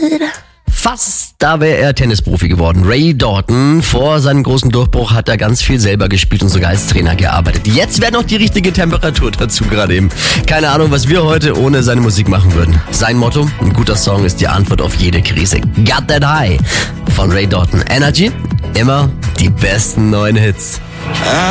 Fast, da wäre er Tennisprofi geworden. Ray Dalton, vor seinem großen Durchbruch hat er ganz viel selber gespielt und sogar als Trainer gearbeitet. Jetzt wäre noch die richtige Temperatur dazu gerade eben. Keine Ahnung, was wir heute ohne seine Musik machen würden. Sein Motto, ein guter Song ist die Antwort auf jede Krise. Got That High von Ray Dalton. Energy, immer die besten neuen Hits.